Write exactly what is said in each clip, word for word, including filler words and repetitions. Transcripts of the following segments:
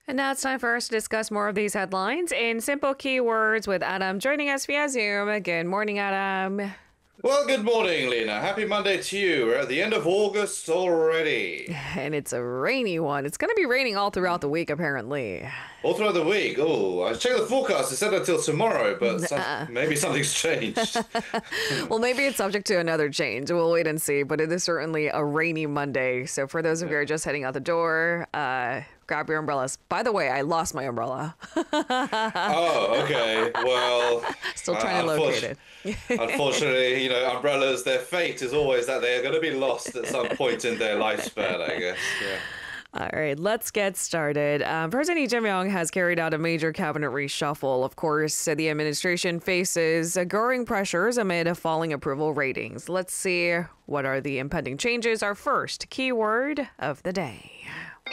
And now it's time for us to discuss more of these headlines in simple keywords with Adam joining us via Zoom. Good morning, Adam. Well, good morning, Lena. Happy Monday to you. We're at the end of August already. And it's a rainy one. It's going to be raining all throughout the week, apparently. All throughout the week. Oh, I checked the forecast. It said until tomorrow, but some, maybe something's changed. Well, maybe it's subject to another change. We'll wait and see. But it is certainly a rainy Monday. So for those of you who are just heading out the door, uh, grab your umbrellas. By the way, I lost my umbrella. Oh, okay. Well, still trying uh, to locate it. Unfortunately, you know, umbrellas, their fate is always that they are going to be lost at some point in their lifespan, I guess. Yeah. All right, let's get started. Um, President Lee Jae-myung has carried out a major cabinet reshuffle. Of course, the administration faces growing pressures amid falling approval ratings. Let's see what are the impending changes. Our first keyword of the day.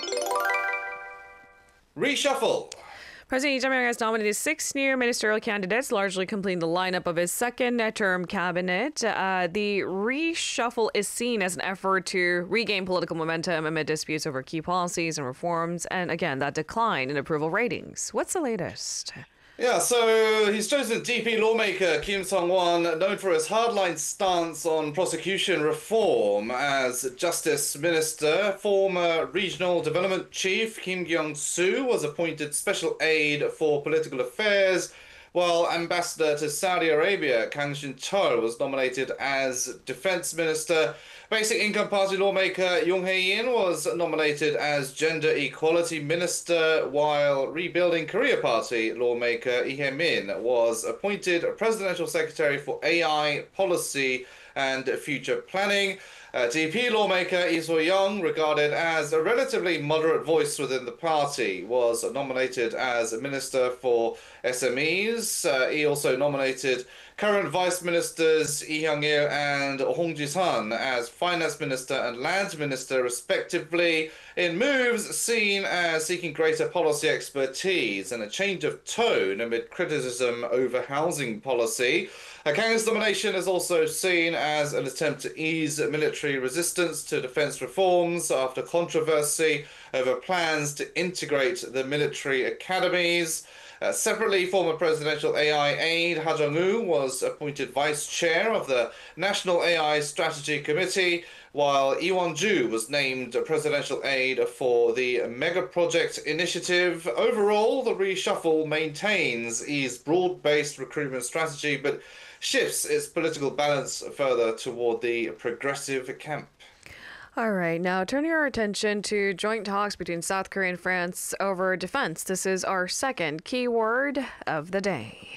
Reshuffle. President Lee Jae-myung has nominated six new ministerial candidates, largely completing the lineup of his second-term cabinet. Uh, the reshuffle is seen as an effort to regain political momentum amid disputes over key policies and reforms, and again, that decline in approval ratings. What's the latest? Yeah, so he's chosen D P lawmaker Kim Sung-won, known for his hardline stance on prosecution reform, as Justice Minister. Former Regional Development Chief Kim Kyung-soo was appointed Special Aide for Political Affairs, while Ambassador to Saudi Arabia Kang Shin-cheol was nominated as Defense Minister. Basic Income Party lawmaker Yoon Hae-in was nominated as Gender Equality Minister, while Rebuilding Korea Party lawmaker Lee Hae-min was appointed Presidential Secretary for A I Policy and Future Planning. Uh, D P lawmaker Lee So-young, regarded as a relatively moderate voice within the party, was nominated as Minister for S M Es. Uh, he also nominated current Vice Ministers Lee Hyung-il and Hong Ji-sun as Finance Minister and Land Minister, respectively, in moves seen as seeking greater policy expertise and a change of tone amid criticism over housing policy. Uh, Kang's nomination is also seen as an attempt to ease military resistance to defense reforms after controversy over plans to integrate the military academies. Uh, separately, former presidential A I aide Ha Jung-woo was appointed vice chair of the National A I Strategy Committee, while Lee Won-ju was named presidential aide for the Mega Project Initiative. Overall, the reshuffle maintains Lee's broad-based recruitment strategy, but shifts its political balance further toward the progressive camp. All right, now turning our attention to joint talks between South Korea and France over defense. This is our second keyword of the day.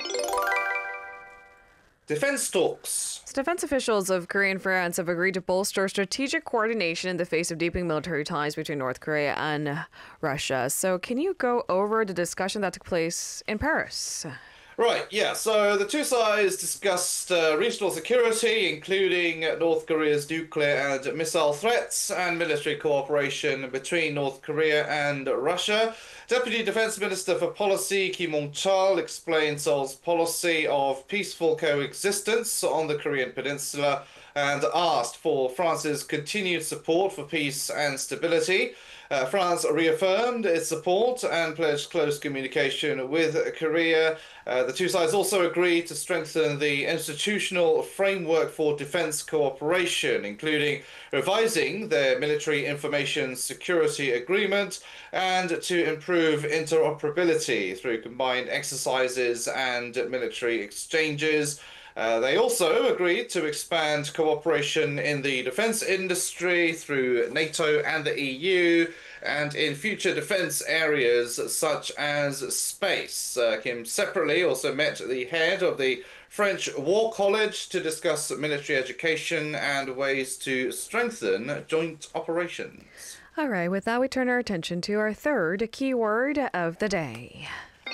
Defense talks. So defense officials of Korea and France have agreed to bolster strategic coordination in the face of deepening military ties between North Korea and Russia. So can you go over the discussion that took place in Paris? Right, yeah, so the two sides discussed uh, regional security, including North Korea's nuclear and missile threats, and military cooperation between North Korea and Russia. Deputy Defense Minister for Policy Kim Hong-chul explained Seoul's policy of peaceful coexistence on the Korean peninsula and asked for France's continued support for peace and stability. Uh, France reaffirmed its support and pledged close communication with Korea. Uh, the two sides also agreed to strengthen the institutional framework for defense cooperation, including revising their military information security agreement and to improve interoperability through combined exercises and military exchanges. Uh, they also agreed to expand cooperation in the defense industry through NATO and the E U and in future defense areas such as space. Uh, Kim separately also met the head of the French War College to discuss military education and ways to strengthen joint operations. All right, with that, we turn our attention to our third keyword of the day.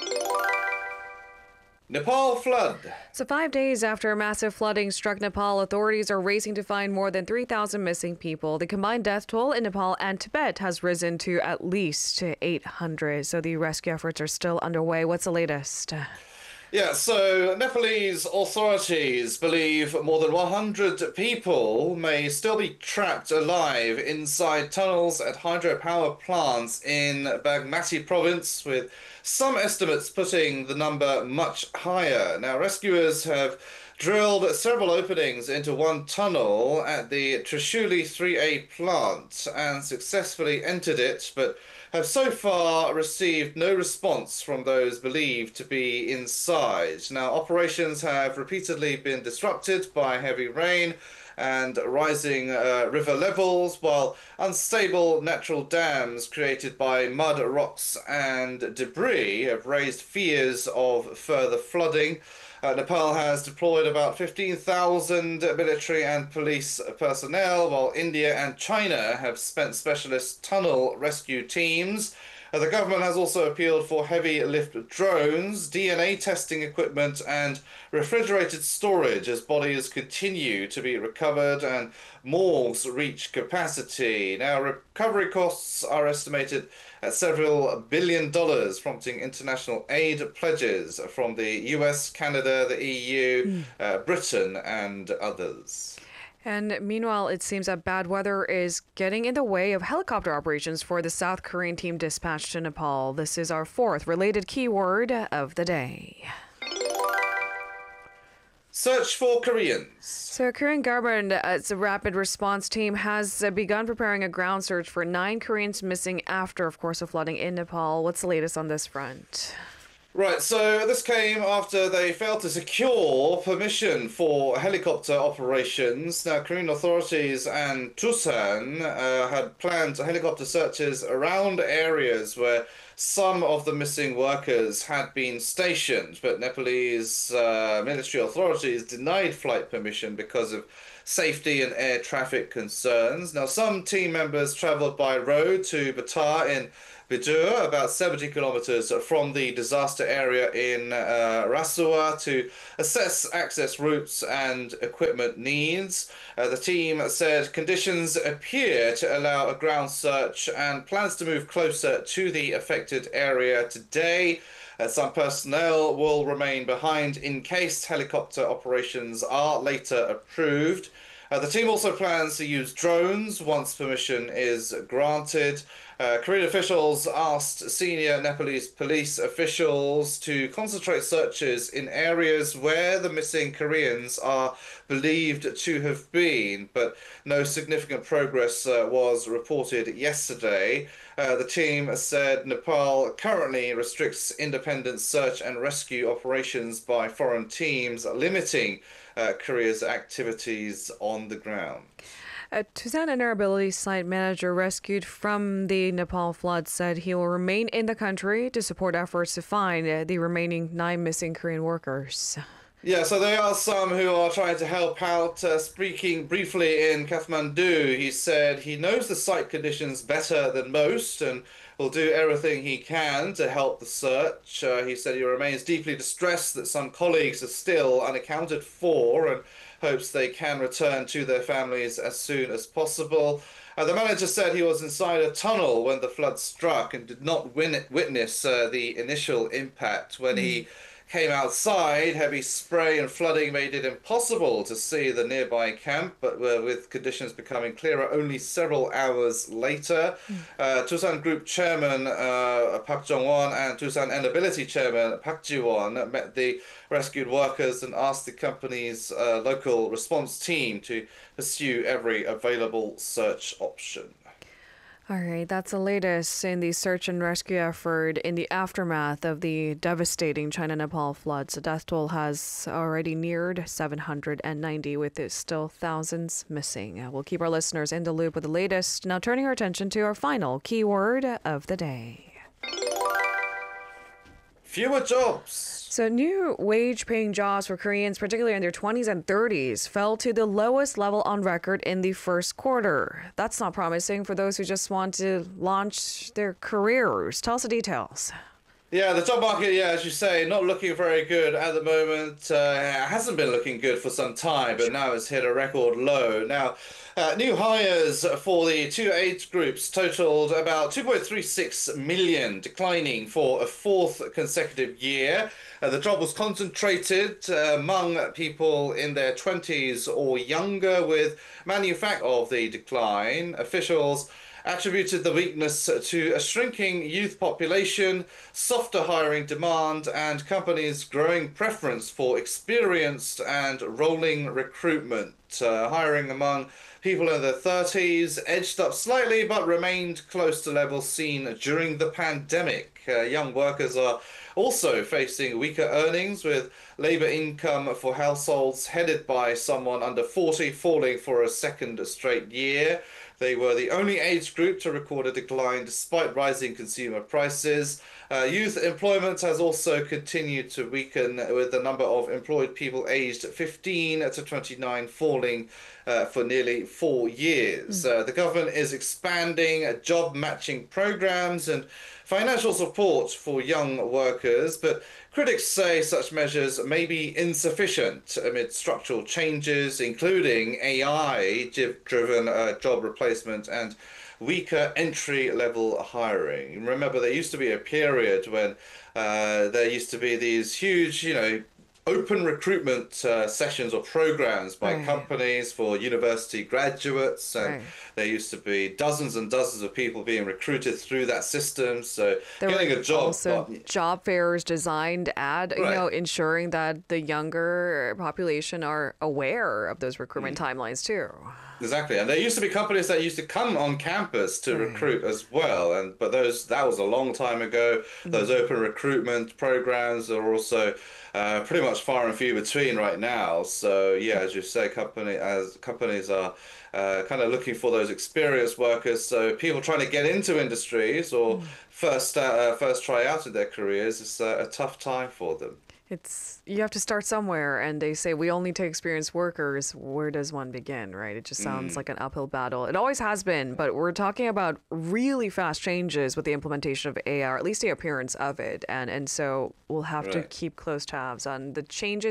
Nepal flood. So five days after massive flooding struck Nepal, authorities are racing to find more than three thousand missing people. The combined death toll in Nepal and Tibet has risen to at least eight hundred. So the rescue efforts are still underway. What's the latest? Yeah, so Nepalese authorities believe more than one hundred people may still be trapped alive inside tunnels at hydropower plants in Bagmati province, with some estimates putting the number much higher. Now, rescuers have drilled several openings into one tunnel at the Trishuli three A plant and successfully entered it, but have so far received no response from those believed to be inside. Now, operations have repeatedly been disrupted by heavy rain and rising uh, river levels, while unstable natural dams created by mud, rocks, and debris have raised fears of further flooding. Uh, Nepal has deployed about fifteen thousand military and police personnel, while India and China have spent specialist tunnel rescue teams. Uh, the government has also appealed for heavy lift drones, D N A testing equipment, and refrigerated storage as bodies continue to be recovered and morgues reach capacity. Now, recovery costs are estimated at several billion dollars, prompting international aid pledges from the U S, Canada, the E U, mm. uh, Britain, and others. And meanwhile, it seems that bad weather is getting in the way of helicopter operations for the South Korean team dispatched to Nepal. This is our fourth related keyword of the day. Search for Koreans. So, Korean government's rapid response team has begun preparing a ground search for nine Koreans missing after, of course, the flooding in Nepal. What's the latest on this front? Right, so this came after they failed to secure permission for helicopter operations. Now, Korean authorities and Tusan uh, had planned helicopter searches around areas where some of the missing workers had been stationed, but Nepalese uh, military authorities denied flight permission because of safety and air traffic concerns. Now, some team members travelled by road to Batar in Bidur, about seventy kilometers from the disaster area in uh, Rasua, to assess access routes and equipment needs. Uh, the team said conditions appear to allow a ground search and plans to move closer to the affected area today. Uh, some personnel will remain behind in case helicopter operations are later approved. Uh, the team also plans to use drones once permission is granted. Uh, Korean officials asked senior Nepalese police officials to concentrate searches in areas where the missing Koreans are believed to have been, but no significant progress uh, was reported yesterday. Uh, the team said Nepal currently restricts independent search and rescue operations by foreign teams, limiting uh, Korea's activities on the ground. A Tusan Vulnerability Site manager rescued from the Nepal flood said he will remain in the country to support efforts to find the remaining nine missing Korean workers. Yeah, so there are some who are trying to help out. Uh, speaking briefly in Kathmandu, he said he knows the site conditions better than most and will do everything he can to help the search. Uh, he said he remains deeply distressed that some colleagues are still unaccounted for and hopes they can return to their families as soon as possible. Uh, the manager said he was inside a tunnel when the flood struck and did not win- witness uh, the initial impact. When mm. he came outside, heavy spray and flooding made it impossible to see the nearby camp, but uh, with conditions becoming clearer only several hours later. Mm. Uh, Tusan Group Chairman uh, Park Jong-won and Tusan Enability Chairman Park Ji-won met the rescued workers and asked the company's uh, local response team to pursue every available search option. All right, that's the latest in the search and rescue effort in the aftermath of the devastating China-Nepal floods. The death toll has already neared seven hundred ninety, with still thousands missing. We'll keep our listeners in the loop with the latest. Now turning our attention to our final keyword of the day. Fewer jobs. So new wage-paying jobs for Koreans, particularly in their twenties and thirties, fell to the lowest level on record in the first quarter. That's not promising for those who just want to launch their careers. Tell us the details. Yeah, the job market, yeah, as you say, not looking very good at the moment. Uh, it hasn't been looking good for some time, but now it's hit a record low. Now, uh, new hires for the two age groups totaled about two point three six million, declining for a fourth consecutive year. Uh, the drop was concentrated uh, among people in their twenties or younger, with manufacture of the decline. Officials attributed the weakness to a shrinking youth population, softer hiring demand, and companies' growing preference for experienced and rolling recruitment. Uh, hiring among people in their thirties edged up slightly but remained close to levels seen during the pandemic. Uh, young workers are also facing weaker earnings, with labour income for households headed by someone under forty falling for a second straight year. They were the only age group to record a decline despite rising consumer prices. Uh, youth employment has also continued to weaken, with the number of employed people aged fifteen to twenty-nine falling uh, for nearly four years. Mm. Uh, the government is expanding job matching programs and financial support for young workers, but critics say such measures may be insufficient amid structural changes, including A I-driven uh, job replacement and weaker entry-level hiring. Remember, there used to be a period when uh, there used to be these huge, you know, open recruitment uh, sessions or programs by right. companies for university graduates, and right. there used to be dozens and dozens of people being recruited through that system. So there getting were a job, also but, job fairs designed at right. you know, ensuring that the younger population are aware of those recruitment mm. timelines too. Exactly, and there used to be companies that used to come on campus to right. recruit as well, and but those that was a long time ago. Mm. Those open recruitment programs are also uh, pretty much far and few between right now. So yeah, as you say, company as companies are uh, kind of looking for those experienced workers. So people trying to get into industries or mm. first uh, first try out in their careers is uh, a tough time for them. It's you have to start somewhere, and they say we only take experienced workers. Where does one begin, right? It just sounds mm. like an uphill battle. It always has been, but we're talking about really fast changes with the implementation of A I, or at least the appearance of it, and and so we'll have right. to keep close tabs on the changes